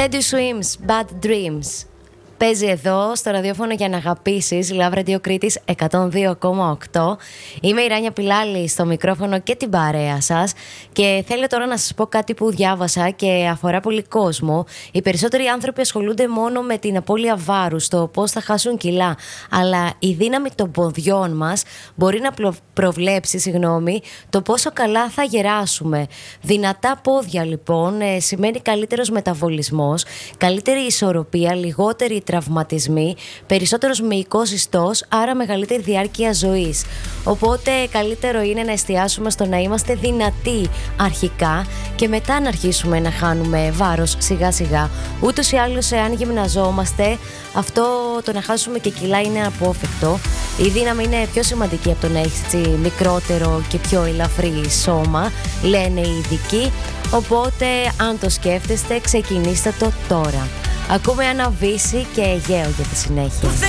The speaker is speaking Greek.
Teddy Swims, Bad Dreams. Παίζει εδώ στο ραδιόφωνο για να αγαπήσεις, Love Radio Κρήτης 102,8. Είμαι η Ράνια Πιλάλη στο μικρόφωνο και την παρέα σας. Και θέλω τώρα να σας πω κάτι που διάβασα και αφορά πολύ κόσμο. Οι περισσότεροι άνθρωποι ασχολούνται μόνο με την απώλεια βάρους, το πώς θα χάσουν κιλά. Αλλά η δύναμη των ποδιών μας μπορεί να προβλέψει το πόσο καλά θα γεράσουμε. Δυνατά πόδια λοιπόν σημαίνει καλύτερος μεταβολισμός, καλύτερη ισορροπία, λιγότερη τραυματισμοί, περισσότερος μυϊκός ιστός, άρα μεγαλύτερη διάρκεια ζωής. Οπότε καλύτερο είναι να εστιάσουμε στο να είμαστε δυνατοί αρχικά και μετά να αρχίσουμε να χάνουμε βάρος σιγά σιγά. Ούτως ή άλλως, εάν γυμναζόμαστε, αυτό το να χάσουμε και κιλά είναι απόφευκτο. Η δύναμη είναι πιο σημαντική από το να έχεις μικρότερο και πιο ελαφρύ σώμα, λένε οι ειδικοί. Οπότε αν το σκέφτεστε, ξεκινήστε το τώρα. Ακούμε Αναβίση και Αιγαίο για τη συνέχεια.